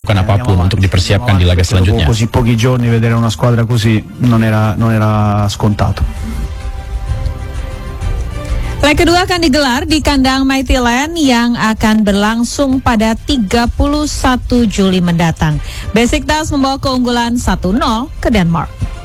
apapun untuk dipersiapkan di laga selanjutnya. Così pochi giorni vedere una squadra così non era scontato. Leg kedua akan digelar di kandang Mightyland yang akan berlangsung pada 31 Juli mendatang. Besiktas membawa keunggulan 1-0 ke Denmark.